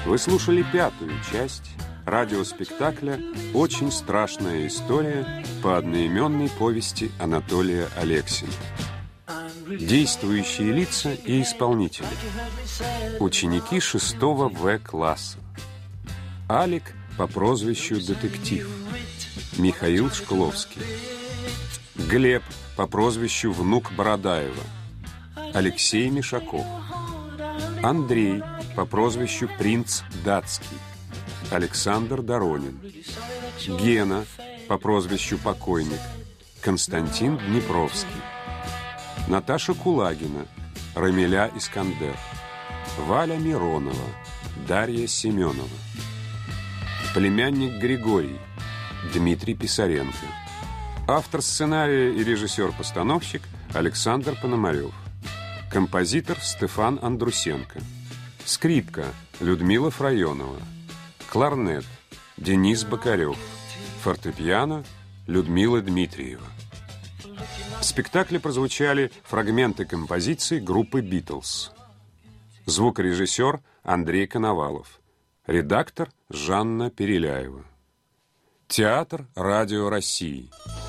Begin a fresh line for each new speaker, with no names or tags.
Вы слушали пятую часть радиоспектакля «Очень страшная история» по одноименной повести Анатолия Алексина. Действующие лица и исполнители. Ученики 6-го В-класса. Алик по прозвищу Детектив. Михаил Шкловский. Глеб по прозвищу Внук Бородаева. Алексей Мишаков. Андрей по прозвищу Принц Датский. Александр Доронин. Гена по прозвищу Покойник. Константин Днепровский. Наташа Кулагина. Рамиля Искандер. Валя Миронова. Дарья Семенова. Племянник Григорий. Дмитрий Писаренко. Автор сценария и режиссер-постановщик Александр Пономарев. Композитор Стефан Андрусенко. Скрипка Людмила Фрайонова. Кларнет Денис Бокарев. Фортепиано Людмила Дмитриева. В спектакле прозвучали фрагменты композиций группы «Битлз». Звукорежиссер Андрей Коновалов. Редактор Жанна Переляева. Театр Радио России.